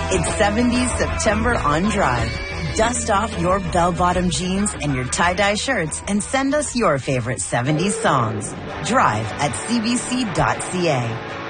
It's 70s September on Drive. Dust off your bell-bottom jeans and your tie-dye shirts and send us your favorite 70s songs. Drive at cbc.ca.